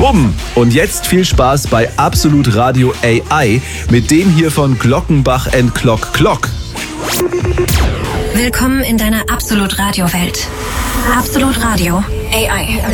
Bumm! Und jetzt viel Spaß bei Absolut Radio AI mit dem hier von Glockenbach & Clock Clock. Willkommen in deiner Absolut Radio Welt. Absolut Radio AI.